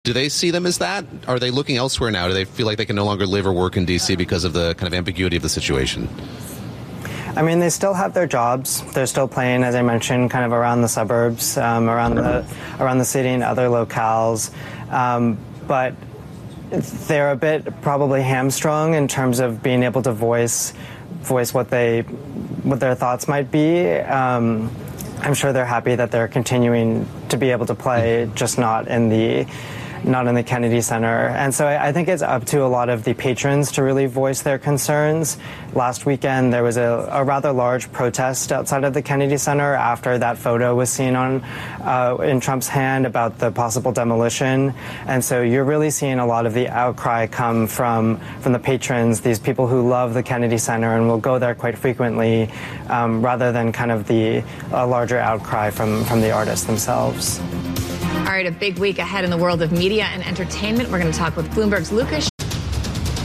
Do they see them as that? Are they looking elsewhere now? Do they feel like they can no longer live or work in D.C. because of the kind of ambiguity of the situation? I mean, they still have their jobs. They're still playing, as I mentioned, kind of around the suburbs, around the city and other locales. But they're a bit probably hamstrung in terms of being able to voice what their thoughts might be. I'm sure they're happy that they're continuing to be able to play, just not in the Kennedy Center. And so I think it's up to a lot of the patrons to really voice their concerns. Last weekend, there was a rather large protest outside of the Kennedy Center after that photo was seen in Trump's hand about the possible demolition. And so you're really seeing a lot of the outcry come from the patrons, these people who love the Kennedy Center and will go there quite frequently, rather than kind of the larger outcry from the artists themselves. All right, a big week ahead in the world of media and entertainment. We're going to talk with Bloomberg's Lucas